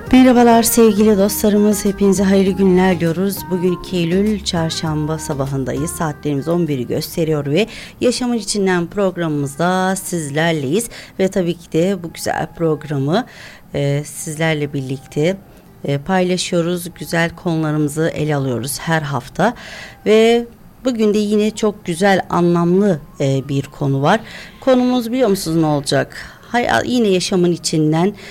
Merhabalar sevgili dostlarımız, hepinize hayırlı günler diyoruz. Bugün 2 Eylül çarşamba sabahındayız. Saatlerimiz 11'i gösteriyor ve Yaşamın İçinden programımızda sizlerleyiz. Ve tabii ki de bu güzel programı sizlerle birlikte paylaşıyoruz. Güzel konularımızı ele alıyoruz her hafta ve bugün de yine çok güzel, anlamlı bir konu var. Konumuz biliyor musunuz ne olacak? Yine yaşamın içinden